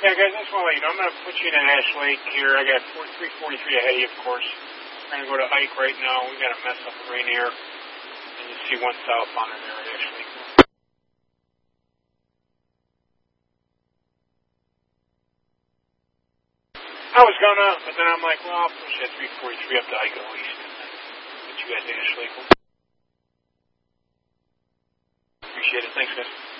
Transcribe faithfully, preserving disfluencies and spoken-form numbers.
Yeah, guys, I just want to let you know, I'm going to put you in at Ash Lake here. I got three forty-three ahead of you, of course. We're going to go to Ike right now. We got a mess up with Rainier. And you see one southbound in there at Ash Lake. I was going to, but then I'm like, well, I'll push that three forty-three up to Ike at least. And then get you guys to Ash Lake. Appreciate it. Thanks, guys.